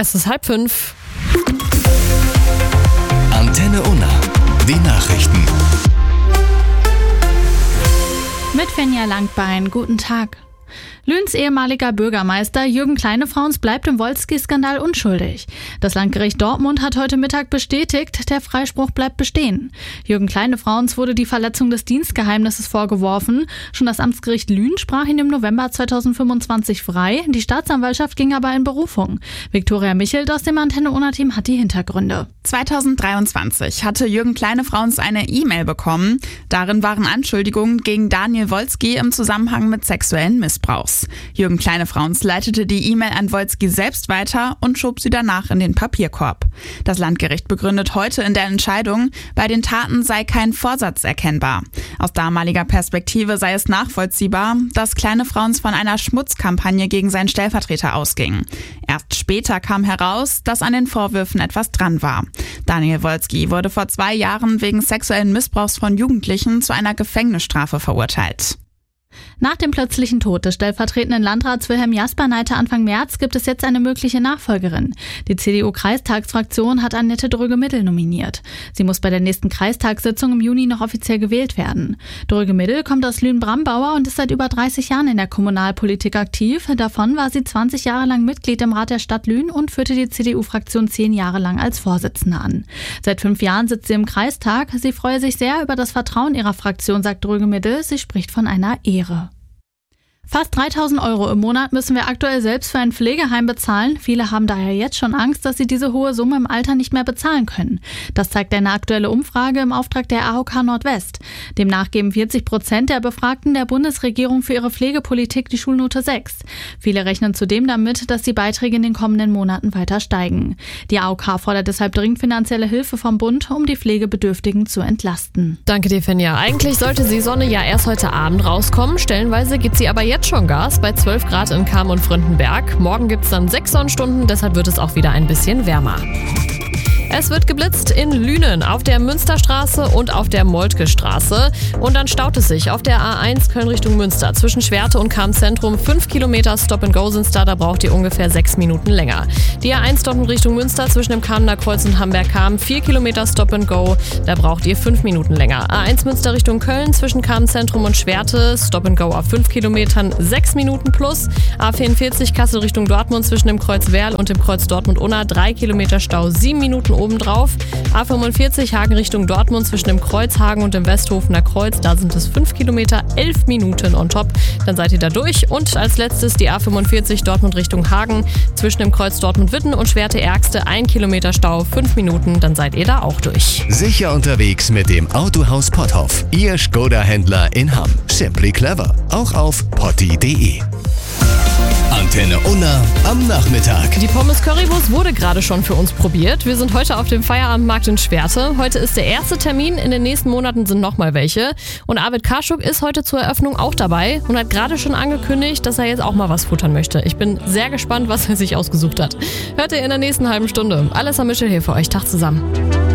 Es ist 4:30. Antenne Unna. Die Nachrichten. Mit Fenja Langbein, guten Tag. Lüns ehemaliger Bürgermeister Jürgen Kleinefrauns bleibt im Wolski-Skandal unschuldig. Das Landgericht Dortmund hat heute Mittag bestätigt, der Freispruch bleibt bestehen. Jürgen Kleinefrauns wurde die Verletzung des Dienstgeheimnisses vorgeworfen. Schon das Amtsgericht Lünen sprach ihn im November 2025 frei. Die Staatsanwaltschaft ging aber in Berufung. Viktoria Michelt aus dem Antenne Unna-Team hat die Hintergründe. 2023 hatte Jürgen Kleinefrauns eine E-Mail bekommen. Darin waren Anschuldigungen gegen Daniel Wolski im Zusammenhang mit sexuellen Missbrauchs. Jürgen Kleinefrauns leitete die E-Mail an Wolski selbst weiter und schob sie danach in den Papierkorb. Das Landgericht begründet heute in der Entscheidung, bei den Taten sei kein Vorsatz erkennbar. Aus damaliger Perspektive sei es nachvollziehbar, dass Kleinefrauns von einer Schmutzkampagne gegen seinen Stellvertreter ausging. Erst später kam heraus, dass an den Vorwürfen etwas dran war. Daniel Wolski wurde vor 2 Jahren wegen sexuellen Missbrauchs von Jugendlichen zu einer Gefängnisstrafe verurteilt. Nach dem plötzlichen Tod des stellvertretenden Landrats Wilhelm Jasperneiter Anfang März gibt es jetzt eine mögliche Nachfolgerin. Die CDU-Kreistagsfraktion hat Annette Dröge-Middel nominiert. Sie muss bei der nächsten Kreistagssitzung im Juni noch offiziell gewählt werden. Dröge-Middel kommt aus Lünen-Brambauer und ist seit über 30 Jahren in der Kommunalpolitik aktiv. Davon war sie 20 Jahre lang Mitglied im Rat der Stadt Lünen und führte die CDU-Fraktion 10 Jahre lang als Vorsitzende an. Seit 5 Jahren sitzt sie im Kreistag. Sie freue sich sehr über das Vertrauen ihrer Fraktion, sagt Dröge-Middel. Sie spricht von einer Ehre. Fast 3.000 € im Monat müssen wir aktuell selbst für ein Pflegeheim bezahlen. Viele haben daher jetzt schon Angst, dass sie diese hohe Summe im Alter nicht mehr bezahlen können. Das zeigt eine aktuelle Umfrage im Auftrag der AOK Nordwest. Demnach geben 40% der Befragten der Bundesregierung für ihre Pflegepolitik die Schulnote 6. Viele rechnen zudem damit, dass die Beiträge in den kommenden Monaten weiter steigen. Die AOK fordert deshalb dringend finanzielle Hilfe vom Bund, um die Pflegebedürftigen zu entlasten. Danke dir, Fenja. Eigentlich sollte die Sonne ja erst heute Abend rauskommen. Stellenweise gibt sie aber jetzt schon Gas bei 12 Grad in Cham und Fründenberg. Morgen gibt es dann 6 Sonnenstunden, deshalb wird es auch wieder ein bisschen wärmer. Es wird geblitzt in Lünen, auf der Münsterstraße und auf der Moltke-Straße. Und dann staut es sich auf der A1 Köln Richtung Münster. Zwischen Schwerte und Cham-Zentrum 5 Kilometer Stop-and-Go sind da braucht ihr ungefähr 6 Minuten länger. Die A1 Dortmund Richtung Münster zwischen dem Kamener Kreuz und Hamberg-Cham 4 Kilometer Stop-and-Go, da braucht ihr 5 Minuten länger. A1 Münster Richtung Köln zwischen Cham-Zentrum und Schwerte, Stop-and-Go auf 5 Kilometern 6 Minuten plus. A44 Kassel Richtung Dortmund zwischen dem Kreuz Werl und dem Kreuz Dortmund-Unna 3 Kilometer Stau 7 Minuten obendrauf. A45 Hagen Richtung Dortmund zwischen dem Kreuz Hagen und dem Westhofener Kreuz, da sind es 5 Kilometer 11 Minuten on top, dann seid ihr da durch. Und als letztes die A45 Dortmund Richtung Hagen zwischen dem Kreuz Dortmund-Witten und Schwerte-Ärgste 1 Kilometer Stau 5 Minuten, dann seid ihr da auch durch. Sicher unterwegs mit dem Autohaus Potthoff. Ihr Skoda-Händler in Hamm. Simply clever. Auch auf potti.de. Antenne Unna am Nachmittag. Die Pommes Currywurst wurde gerade schon für uns probiert. Wir sind heute auf dem Feierabendmarkt in Schwerte. Heute ist der erste Termin, in den nächsten Monaten sind nochmal welche. Und Arvid Kaschuk ist heute zur Eröffnung auch dabei und hat gerade schon angekündigt, dass er jetzt auch mal was futtern möchte. Ich bin sehr gespannt, was er sich ausgesucht hat. Hört ihr in der nächsten halben Stunde. Alessa Michel hier für euch. Tag zusammen.